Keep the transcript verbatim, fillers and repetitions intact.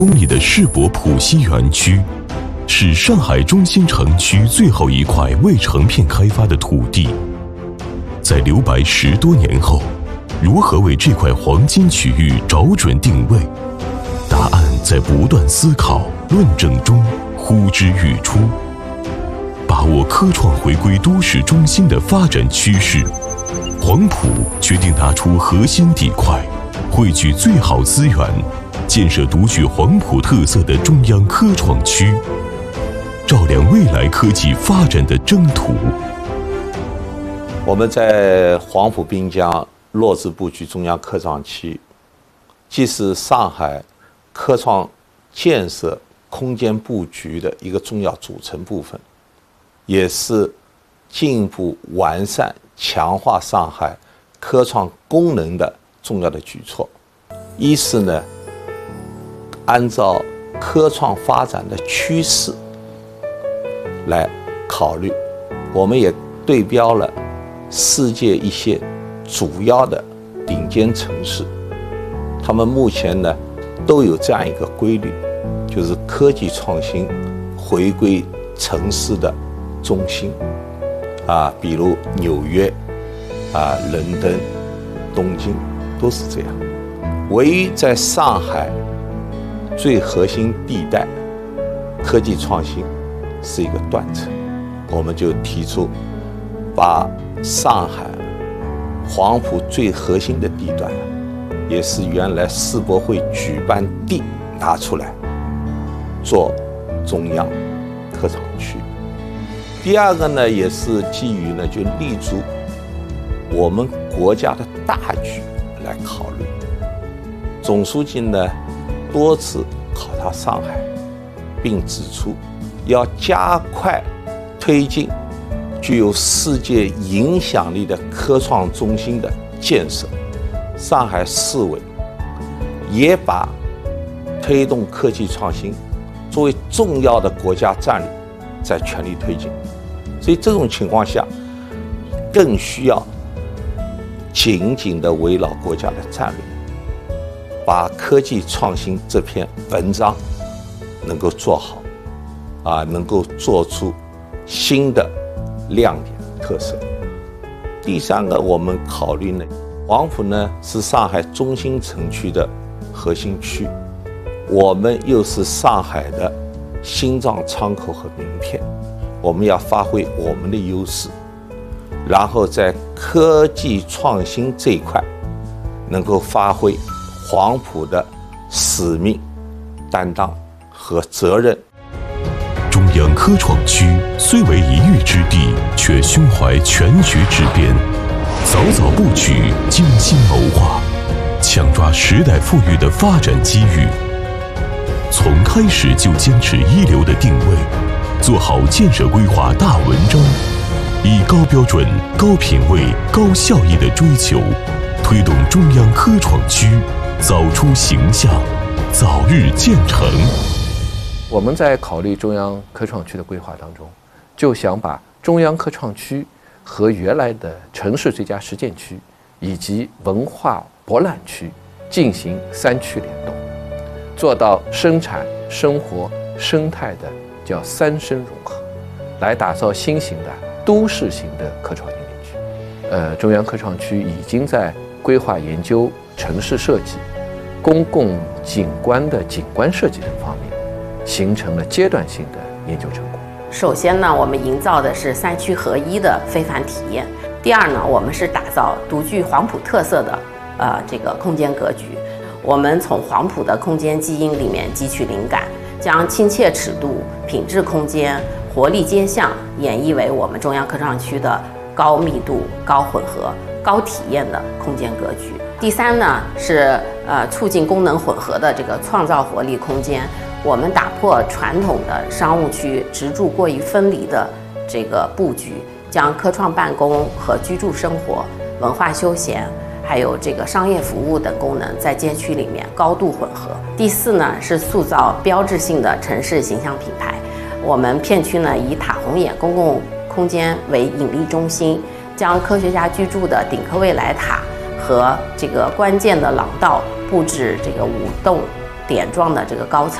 公里的世博浦西园区，是上海中心城区最后一块未成片开发的土地。在留白十多年后，如何为这块黄金区域找准定位？答案在不断思考、论证中呼之欲出。把握科创回归都市中心的发展趋势，黄埔决定拿出核心地块，汇聚最好资源，建设独具黄埔特色的中央科创区，照亮未来科技发展的征途。 我们在黄埔滨江落实布局中央科创区，既是上海科创建设空间布局的一个重要组成部分，也是进一步完善、强化上海科创功能的重要的举措。一是呢，按照科创发展的趋势来考虑，我们也对标了世界一些主要的顶尖城市，他们目前呢都有这样一个规律，就是科技创新回归城市的中心，啊，比如纽约、啊伦敦、东京都是这样。唯一在上海最核心地带，科技创新是一个断层，我们就提出把上海黄埔最核心的地段，也是原来世博会举办地拿出来做中央科创区。第二个呢，也是基于呢，就立足我们国家的大局来考虑。总书记呢多次考察上海，并指出要加快推进具有世界影响力的科创中心的建设。上海市委也把推动科技创新作为重要的国家战略，在全力推进。所以这种情况下，更需要紧紧地围绕国家的战略，把科技创新这篇文章能够做好，啊，能够做出新的亮点特色。第三个，我们考虑呢，黄埔呢是上海中心城区的核心区，我们又是上海的心脏窗口和名片，我们要发挥我们的优势，然后在科技创新这一块能够发挥黄埔的使命、担当和责任。 中央科创区虽为一隅之地，却胸怀全局之变，早早布局，精心谋划，抢抓时代赋予的发展机遇。从开始就坚持一流的定位，做好建设规划大文章，以高标准、高品位、高效益的追求，推动中央科创区早出形象，早日建成。 我们在考虑中央科创区的规划当中，就想把中央科创区和原来的城市最佳实践区以及文化博览区进行三区联动，做到生产、生活、生态的叫三生融合，来打造新型的都市型的科创应用区。呃，中央科创区已经在规划研究、城市设计、公共景观的景观设计等方面形成了阶段性的研究成果。 首先呢，我们营造的是三区合一的非凡体验。第二呢，我们是打造独具黄埔特色的呃这个空间格局。我们从黄埔的空间基因里面汲取灵感，将亲切尺度、品质空间、活力街巷演绎为我们中央科创区的高密度、高混合、高体验的空间格局。第三呢，是呃促进功能混合的这个创造活力空间。我们打破传统的商务区职住过于分离的这个布局，将科创办公和居住生活、文化休闲还有这个商业服务等功能在街区里面高度混合。第四呢，是塑造标志性的城市形象品牌。我们片区呢以塔红眼公共空间为引力中心，将科学家居住的顶科未来塔和这个关键的廊道布置这个舞动点状的这个高层。